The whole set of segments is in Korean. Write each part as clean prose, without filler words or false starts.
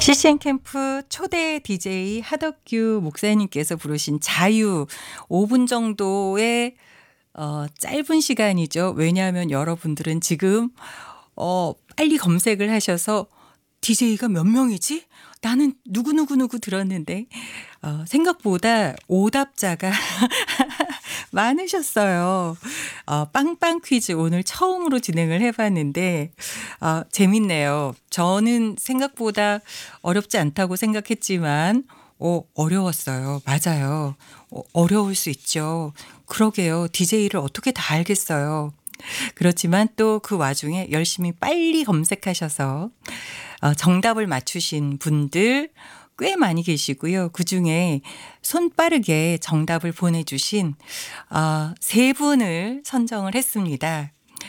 CCN 캠프 초대 DJ 하덕규 목사님께서 부르신 자유 5분 정도의 짧은 시간이죠. 왜냐하면 여러분들은 지금 빨리 검색을 하셔서 'DJ가 몇 명이지? 나는 누구누구누구 들었는데.' 생각보다 오답자가 많으셨어요. 빵빵 퀴즈 오늘 처음으로 진행을 해 봤는데 재밌네요. 저는 생각보다 어렵지 않다고 생각했지만 어려웠어요. 맞아요. 어려울 수 있죠. 그러게요. DJ를 어떻게 다 알겠어요. 그렇지만 또 그 와중에 열심히 빨리 검색하셔서 정답을 맞추신 분들 꽤 많이 계시고요. 그중에 손빠르게 정답을 보내주신 세 분을 선정을 했습니다.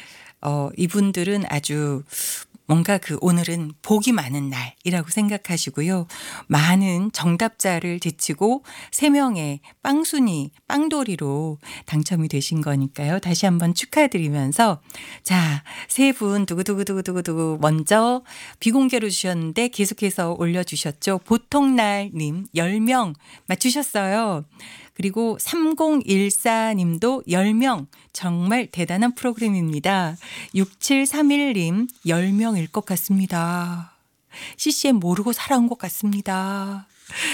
이분들은 아주 뭔가 오늘은 복이 많은 날이라고 생각하시고요. 많은 정답자를 제치고 3명의 빵순이, 빵돌이로 당첨이 되신 거니까요. 다시 한번 축하드리면서 자, 세 분 두구두구두구두구 먼저 비공개로 주셨는데 계속해서 올려주셨죠. 보통날님 10명 맞추셨어요. 그리고 3014님도 10명 정말 대단한 프로그램입니다. 6731님 10명일 것 같습니다. CCM 모르고 살아온 것 같습니다.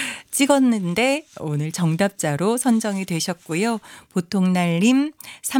찍었는데 오늘 정답자로 선정이 되셨고요. 보통날님,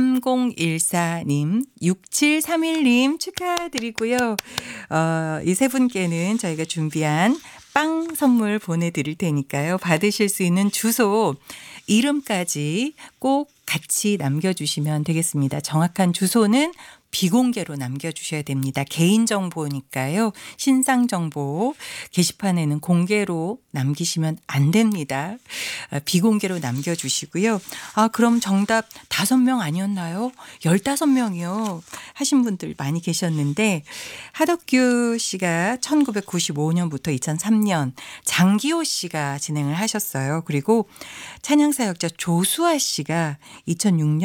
3014님, 6731님 축하드리고요. 이 세 분께는 저희가 준비한 빵 선물 보내드릴 테니까요. 받으실 수 있는 주소, 이름까지 꼭 같이 남겨주시면 되겠습니다. 정확한 주소는 비공개로 남겨주셔야 됩니다. 개인정보니까요. 신상정보 게시판에는 공개로 남기시면 안 됩니다. 비공개로 남겨주시고요. 그럼 정답 5명 아니었나요? 15명이요. 하신 분들 많이 계셨는데 하덕규 씨가 1995년부터 2003년 장기호 씨가 진행을 하셨어요. 그리고 찬양사역자 조수아 씨가 2006년